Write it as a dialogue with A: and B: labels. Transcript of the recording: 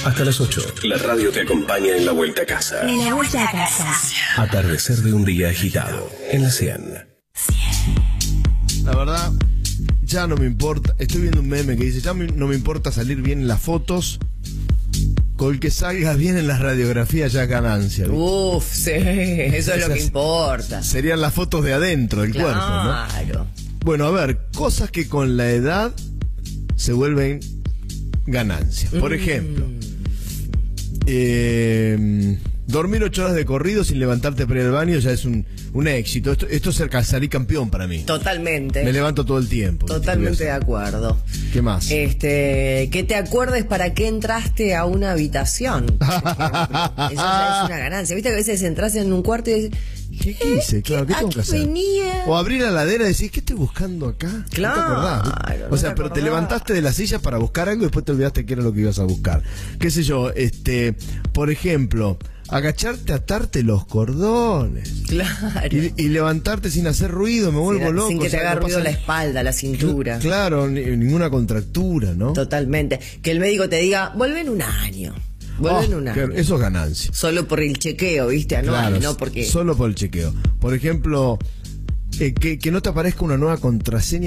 A: Hasta las 8. La radio te acompaña en la vuelta a casa.
B: En la vuelta a casa.
A: Atardecer de un día agitado. En la 100.
C: La verdad, ya no me importa. Estoy viendo un meme que dice, ya no me importa salir bien en las fotos. Con el que salgas bien en las radiografías ya ganancia. ¿Viste?
D: Uf, sí, eso es lo que importa.
C: Serían las fotos de adentro del cuerpo, ¿no?
D: Claro.
C: Bueno, a ver, cosas que con la edad se vuelven ganancias. Por ejemplo, dormir 8 horas de corrido sin levantarte para ir al baño ya es un éxito. Esto es salir campeón para mí.
D: Totalmente.
C: Me levanto todo el tiempo.
D: Totalmente de acuerdo.
C: ¿Qué más?
D: Que te acuerdes para qué entraste a una habitación. Eso ya es una ganancia. Viste que a veces entras en un cuarto y dices,
C: ¿Qué hice? Claro, ¿qué tengo que hacer?
D: Venía.
C: O abrir la heladera y decir, ¿qué estoy buscando acá?
D: Claro.
C: ¿No te acordás?
D: No
C: O sea, pero te levantaste de la silla para buscar algo y después te olvidaste qué era lo que ibas a buscar. ¿Qué sé yo? Por ejemplo, agacharte, atarte los cordones.
D: Claro.
C: Y levantarte sin hacer ruido, me vuelvo loco.
D: Sin que te haga
C: no
D: ruido
C: pasa
D: la espalda, la cintura.
C: Claro, ninguna contractura, ¿no?
D: Totalmente. Que el médico te diga, vuelve en un año. Vuelve en un año.
C: Eso es ganancia.
D: Solo por el chequeo, ¿viste? Anual,
C: Claro,
D: no porque...
C: solo por el chequeo. Por ejemplo, que no te aparezca una nueva contraseña